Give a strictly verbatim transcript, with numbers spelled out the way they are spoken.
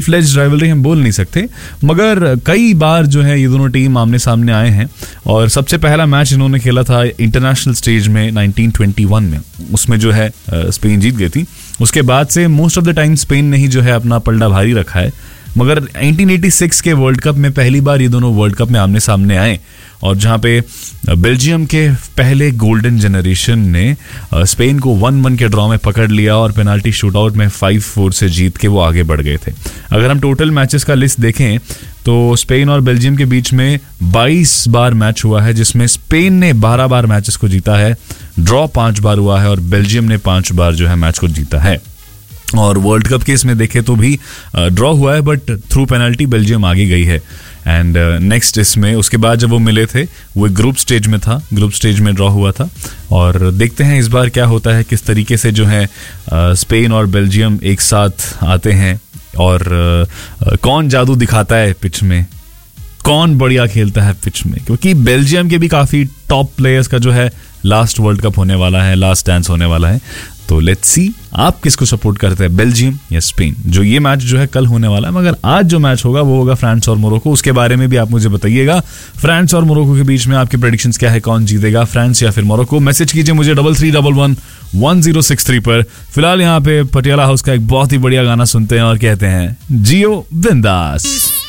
Fledged rivalry हम बोल नहीं सकते, मगर कई बार जो है ये दोनों टीम आमने सामने आए हैं। और सबसे पहला मैच इन्होंने खेला था इंटरनेशनल स्टेज में नाइनटीन ट्वेंटी वन में, उसमें जो है स्पेन जीत गई थी। उसके बाद से most of the time Spain ने ही जो है अपना पलड़ा भारी रखा है, मगर नाइनटीन एटी सिक्स के वर्ल्ड कप में पहली बार ये दोनों वर्ल्ड कप में आमने सामने आए, और जहां पे बेल्जियम के पहले गोल्डन जनरेशन ने स्पेन को वन वन के ड्रॉ में पकड़ लिया और पेनाल्टी शूटआउट में फाइव फोर से जीत के वो आगे बढ़ गए थे। अगर हम टोटल मैचेस का लिस्ट देखें तो स्पेन और बेल्जियम के बीच में बाईस बार मैच हुआ है, जिसमें स्पेन ने बारह बार मैचेस को जीता है, ड्रॉ पांच बार हुआ है और बेल्जियम ने पांच बार जो है मैच को जीता है। और वर्ल्ड कप केस में देखें तो भी ड्रॉ हुआ है, बट थ्रू पेनल्टी बेल्जियम आगे गई है। एंड नेक्स्ट uh, इसमें उसके बाद जब वो मिले थे वो ग्रुप स्टेज में था, ग्रुप स्टेज में ड्रॉ हुआ था। और देखते हैं इस बार क्या होता है, किस तरीके से जो है स्पेन और बेल्जियम एक साथ आते हैं, और uh, कौन जादू दिखाता है पिच में, कौन बढ़िया खेलता है पिच में, क्योंकि बेल्जियम के भी काफ़ी टॉप प्लेयर्स का जो है लास्ट वर्ल्ड कप होने वाला है, लास्ट डांस होने वाला है। तो लेट्स सी आप किसको सपोर्ट करते हैं, बेल्जियम या स्पेन। जो ये मैच जो है कल होने वाला है, मगर आज जो मैच होगा वो होगा फ्रांस और मोरक्को। उसके बारे में भी आप मुझे बताइएगा, फ्रांस और मोरक्को के बीच में आपके प्रेडिक्शंस क्या है, कौन जीतेगा, फ्रांस या फिर मोरक्को। मैसेज कीजिए मुझे double three double one one zero six three पर। फिलहाल यहाँ पे पटियाला हाउस का एक बहुत ही बढ़िया गाना सुनते हैं और कहते हैं जियो बिंदास।